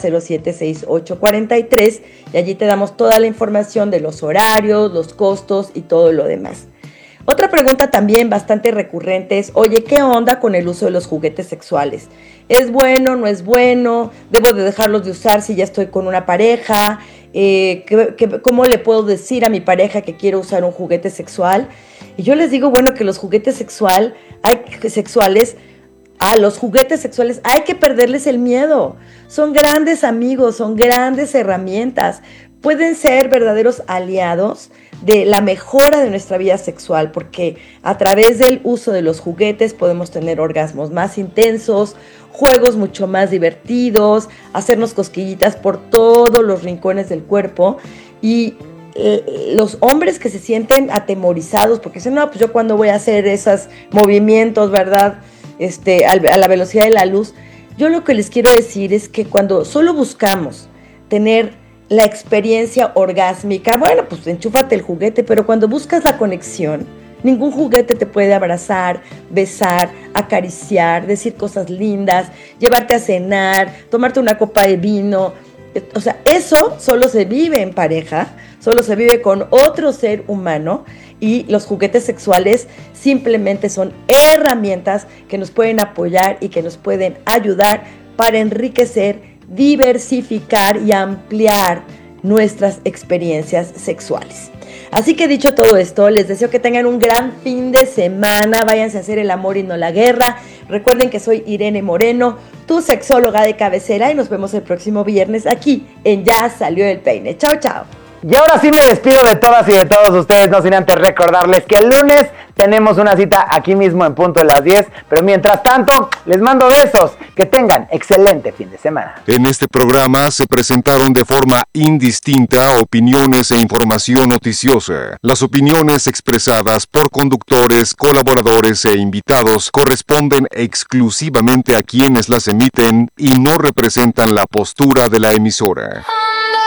707843 y allí te damos toda la información de los horarios, los costos y todo lo demás. Otra pregunta también bastante recurrente es, oye, ¿qué onda con el uso de los juguetes sexuales? ¿Es bueno, no es bueno? ¿Debo de dejarlos de usar si ya estoy con una pareja? ¿Cómo le puedo decir a mi pareja que quiero usar un juguete sexual? Y yo les digo, bueno, que los juguetes sexuales, a los juguetes sexuales hay que perderles el miedo. Son grandes amigos, son grandes herramientas. Pueden ser verdaderos aliados de la mejora de nuestra vida sexual, porque a través del uso de los juguetes podemos tener orgasmos más intensos, juegos mucho más divertidos, hacernos cosquillitas por todos los rincones del cuerpo. Y los hombres que se sienten atemorizados, porque dicen, no, pues yo cuando voy a hacer esos movimientos, ¿verdad? A la velocidad de la luz, yo lo que les quiero decir es que cuando solo buscamos tener la experiencia orgásmica, bueno, pues enchúfate el juguete, pero cuando buscas la conexión, ningún juguete te puede abrazar, besar, acariciar, decir cosas lindas, llevarte a cenar, tomarte una copa de vino. O sea, eso solo se vive en pareja, solo se vive con otro ser humano, y los juguetes sexuales simplemente son herramientas que nos pueden apoyar y que nos pueden ayudar para enriquecer, diversificar y ampliar nuestras experiencias sexuales. Así que dicho todo esto, les deseo que tengan un gran fin de semana, váyanse a hacer el amor y no la guerra. Recuerden que soy Irene Moreno, tu sexóloga de cabecera, y nos vemos el próximo viernes aquí en Ya Salió el Peine. Chao, chao. Y ahora sí me despido de todas y de todos ustedes, no sin antes recordarles que el lunes tenemos una cita aquí mismo en punto de las 10, pero mientras tanto, les mando besos, que tengan excelente fin de semana. En este programa se presentaron de forma indistinta opiniones e información noticiosa. Las opiniones expresadas por conductores, colaboradores e invitados corresponden exclusivamente a quienes las emiten y no representan la postura de la emisora.